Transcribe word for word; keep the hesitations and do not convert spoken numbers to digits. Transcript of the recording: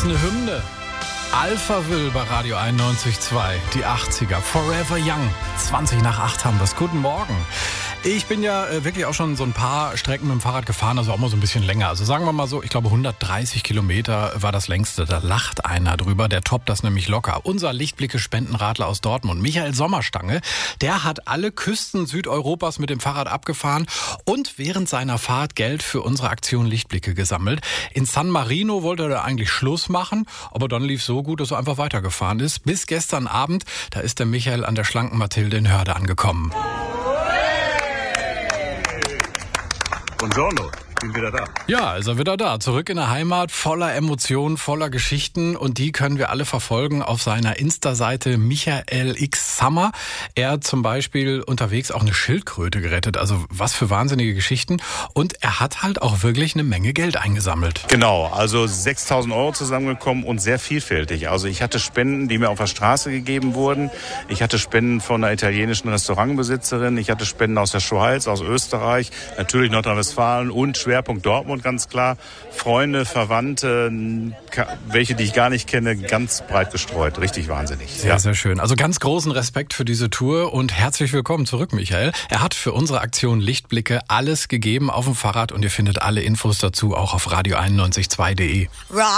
ist eine Hymne. Alphaville bei Radio einundneunzig Komma zwei, die achtziger, Forever Young. zwanzig nach acht haben wir's. Guten Morgen. Ich bin ja äh, wirklich auch schon so ein paar Strecken mit dem Fahrrad gefahren, also auch mal so ein bisschen länger. Also sagen wir mal so, ich glaube hundertdreißig Kilometer war das längste. Da lacht einer drüber, der toppt das nämlich locker. Unser Lichtblicke-Spendenradler aus Dortmund, Michael Sommerstange, der hat alle Küsten Südeuropas mit dem Fahrrad abgefahren und während seiner Fahrt Geld für unsere Aktion Lichtblicke gesammelt. In San Marino wollte er eigentlich Schluss machen, aber dann lief so gut, dass er einfach weitergefahren ist. Bis gestern Abend, da ist der Michael an der schlanken Mathilde in Hörde angekommen. Buongiorno, ich bin wieder da. Ja, ist er wieder da. Zurück in der Heimat, voller Emotionen, voller Geschichten. Und die können wir alle verfolgen auf seiner Insta-Seite Michael X Summer. Er hat zum Beispiel unterwegs auch eine Schildkröte gerettet. Also was für wahnsinnige Geschichten. Und er hat halt auch wirklich eine Menge Geld eingesammelt. Genau, also sechstausend Euro zusammengekommen und sehr vielfältig. Also ich hatte Spenden, die mir auf der Straße gegeben wurden. Ich hatte Spenden von einer italienischen Restaurantbesitzerin. Ich hatte Spenden aus der Schweiz, aus Österreich, natürlich Nordrhein-Westfalen und Schwerpunkt Dortmund, ganz klar. Freunde, Verwandte, welche, die ich gar nicht kenne, ganz breit gestreut. Richtig wahnsinnig. Sehr, ja. sehr schön. Also ganz großen Respekt für diese Tour und herzlich willkommen zurück, Michael. Er hat für unsere Aktion Lichtblicke alles gegeben auf dem Fahrrad und ihr findet alle Infos dazu auch auf radio einundneunzig Komma zwei punkt de.